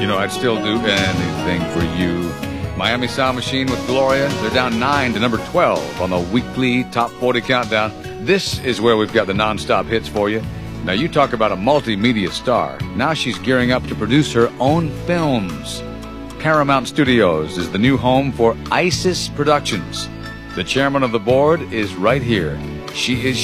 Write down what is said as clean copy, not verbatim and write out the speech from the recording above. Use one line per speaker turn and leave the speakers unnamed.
You know, I'd still do anything for you. Miami Sound Machine with Gloria. They're down 9 to number 12 on the weekly Top 40 countdown. This is where we've got the non-stop hits for you. Now, you talk about a multimedia star. Now she's gearing up to produce her own films. Paramount Studios is the new home for Isis Productions. The chairman of the board is right here. She is